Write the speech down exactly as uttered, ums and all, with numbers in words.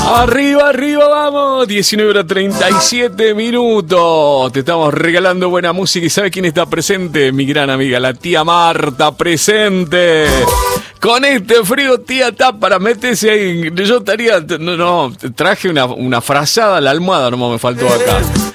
Arriba, arriba, vamos. diecinueve horas treinta y siete minutos. Te estamos regalando buena música. ¿Y sabe quién está presente? Mi gran amiga, la tía Marta, presente. Con este frío, tía, está para meterse ahí. Yo estaría... No, no, traje una, una frazada a la almohada, nomás me faltó acá.